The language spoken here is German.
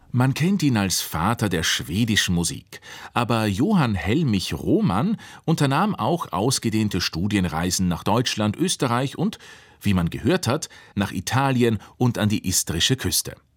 Man kennt ihn als Vater der schwedischen Musik, aber Johann Helmich Rohmann unternahm auch ausgedehnte Studienreisen nach Deutschland, Österreich und, wie man gehört hat, nach Italien und an die istrische Küste.